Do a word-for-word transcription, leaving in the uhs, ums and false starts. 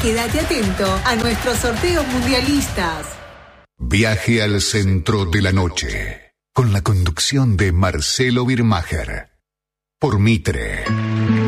quédate atento a nuestros sorteos mundialistas. Viaje al centro de la noche, con la conducción de Marcelo Birmacher, por Mitre.